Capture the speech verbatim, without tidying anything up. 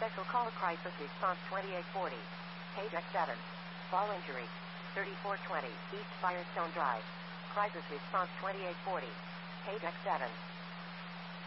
Special call crisis response twenty-eight forty. Page X seven. Fall injury. thirty-four twenty. East Firestone Drive. Crisis response twenty-eight forty. Page X seven.